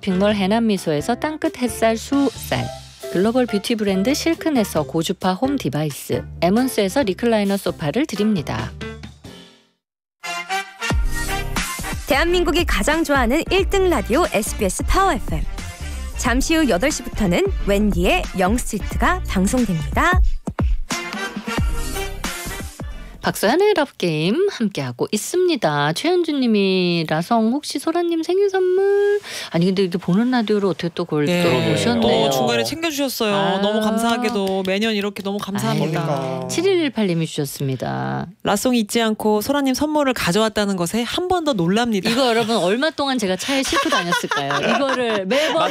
쇼핑몰 해남미소에서 땅끝 햇살 수쌀, 글로벌 뷰티 브랜드 실크넷에서 고주파 홈 디바이스, 에몬스에서 리클라이너 소파를 드립니다. 대한민국이 가장 좋아하는 1등 라디오 SBS 파워 FM. 잠시 후 8시부터는 웬디의 영스트리트가 방송됩니다. 박서연의 러브게임 함께하고 있습니다. 최현주님이 라성 혹시 소라님 생일 선물? 아니 근데 이렇게 보는 라디오로 어떻게 또 그걸 또 오셨네요. 중간에 챙겨주셨어요. 너무 감사하게도 매년 이렇게 너무 감사합니다. 7118님이 주셨습니다. 라송 잊지 않고 소라님 선물을 가져왔다는 것에 한 번 더 놀랍니다. 이거 여러분 얼마 동안 제가 차에 싣고 다녔을까요? 이거를 매번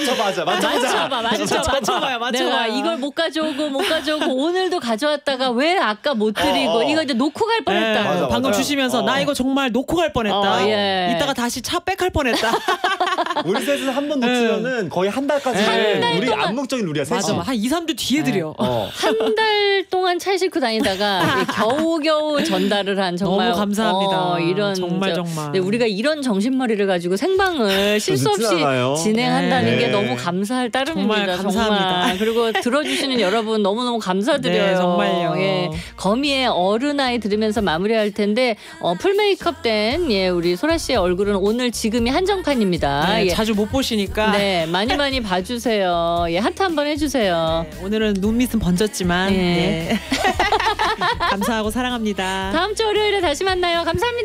맞춰봐요. 내가 이걸 못 가져오고 오늘도 가져왔다가 왜 아까 못 드리고 이거 이제 놓고 갈 뻔했다. 맞아. 방금 주시면서 나 이거 정말 놓고 갈 뻔했다. 예. 이따가 다시 차 빽할 뻔했다. 우리 셋은 한 번 놓치면은 거의 한 달까지 우리 암묵적인 룰이야. 맞아. 한 2, 3주 뒤에 드려. 한 달 동안 차 싣고 다니다가 겨우겨우 전달을 한 정말 너무 감사합니다. 이런 정말. 우리가 이런 정신머리를 가지고 생방을 실수 없이 진행한다는 게 너무 감사할 따름입니다. 정말 감사합니다. 그리고 들어주시는 여러분 너무너무 감사드려요. 네, 정말요. 예. 거미의 어른아이 들으면서 마무리할 텐데 풀 메이크업 된 우리 소라 씨의 얼굴은 오늘 지금이 한정판입니다. 네, 자주 못 보시니까 많이 봐주세요. 하트 한번 해주세요. 오늘은 눈밑은 번졌지만 감사하고 사랑합니다. 다음 주 월요일에 다시 만나요. 감사합니다.